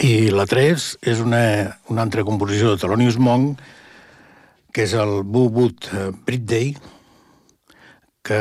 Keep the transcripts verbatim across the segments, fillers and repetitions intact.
I la tres és una, una altra composició de Thelonious Monk, que és el Who Would Brit Day, que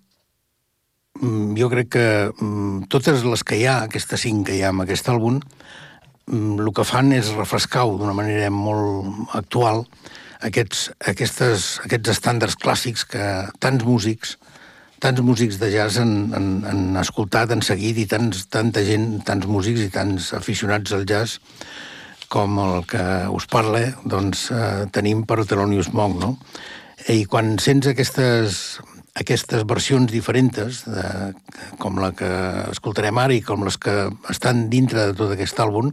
jo crec que totes les que hi ha, aquestes cinc que hi ha en aquest àlbum, el que fan és refrescar d'una manera molt actual aquests, aquestes, aquests estàndards clàssics que tants músics, tants músics de jazz han, han, han escoltat, han seguit, i tants, tanta gent, tants músics i tants aficionats al jazz com el que us parla, doncs eh, tenim per Thelonious Monk, no? I quan sents aquestes, aquestes versions diferents, de, com la que escoltarem ara i com les que estan dintre de tot aquest àlbum,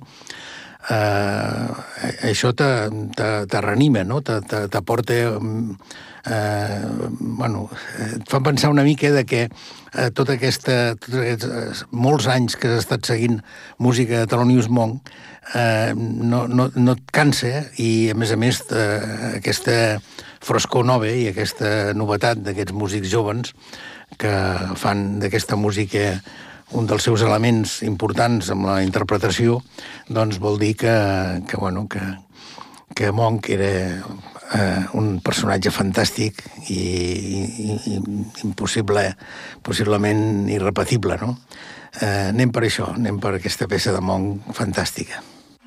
eh, això te, te, te reanima, no? Te, te, t'aporta... Eh, bueno, et fa pensar una mica de que eh, tota aquesta, tots aquests, eh, molts anys que has estat seguint música de Thelonious Monk, eh, no, no, no et cansa, i a més a més eh, aquesta frescor nova i aquesta novetat d'aquests músics joves que fan d'aquesta música un dels seus elements importants amb la interpretació, doncs vol dir que, que, bueno, que, que Monk era eh, un personatge fantàstic i, i, i impossible, possiblement irrepetible, no? Eh, anem per això, anem per aquesta peça de Monk fantàstica.